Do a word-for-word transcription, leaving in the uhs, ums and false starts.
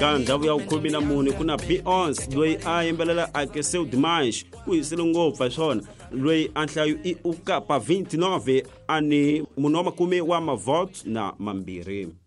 eka ndhawu ya khume na mune ku na Beyonce loyi a yimbelela Aqueceu Demais ku hisile ngopfu hi swona loyi a nhlayo i ukapa vinte e nove ani munhu wa makume wa mavoto na mambirhi.